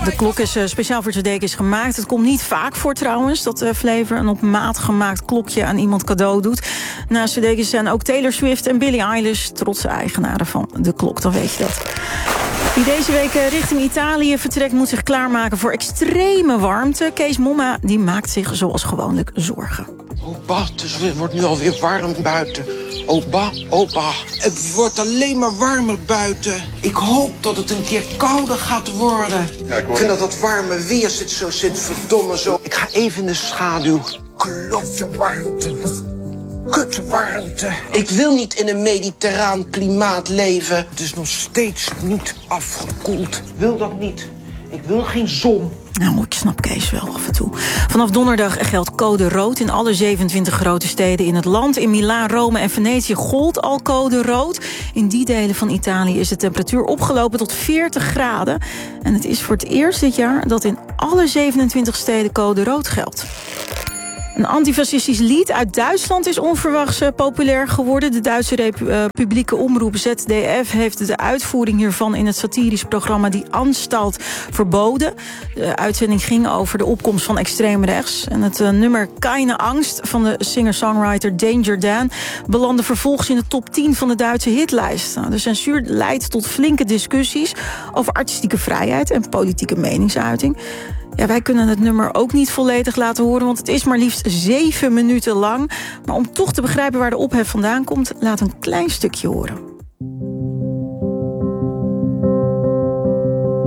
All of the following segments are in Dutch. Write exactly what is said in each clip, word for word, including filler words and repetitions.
De klok is uh, speciaal voor Sudekis gemaakt. Het komt niet vaak voor trouwens dat uh, Flavor een op maat gemaakt klokje aan iemand cadeau doet. Naast Sudekis zijn ook Taylor Swift en Billie Eilish trotse eigenaren van de klok, dan weet je dat. Wie deze week richting Italië vertrekt moet zich klaarmaken voor extreme warmte. Kees Momma die maakt zich zoals gewoonlijk zorgen. Opa, het wordt nu alweer warm buiten. Opa, opa, het wordt alleen maar warmer buiten. Ik hoop dat het een keer kouder gaat worden. Ja, ik, ik vind dat dat warme weer zit zo zit verdomme zo. Ik ga even in de schaduw. Klote warmte. Kut warmte. Ik wil niet in een mediterraan klimaat leven. Het is nog steeds niet afgekoeld. Ik wil dat niet. Ik wil geen zon. Nou, ik snap Kees wel af en toe. Vanaf donderdag geldt code rood in alle zevenentwintig grote steden in het land. In Milaan, Rome en Venetië gold al code rood. In die delen van Italië is de temperatuur opgelopen tot veertig graden. En het is voor het eerst dit jaar dat in alle zevenentwintig steden code rood geldt. Een antifascistisch lied uit Duitsland is onverwachts uh, populair geworden. De Duitse Repu- uh, publieke omroep Z D F heeft de uitvoering hiervan in het satirisch programma Die Anstalt verboden. De uitzending ging over de opkomst van extreem rechts. En het uh, nummer Keine Angst van de singer-songwriter Danger Dan belandde vervolgens in de top tien van de Duitse hitlijst. Nou, de censuur leidt tot flinke discussies over artistieke vrijheid en politieke meningsuiting. Ja, wij kunnen het nummer ook niet volledig laten horen, want het is maar liefst zeven minuten lang. Maar om toch te begrijpen waar de ophef vandaan komt, laat een klein stukje horen.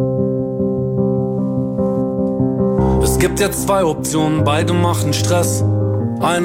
Es gibt jetzt zwei Optionen, beide machen Stress.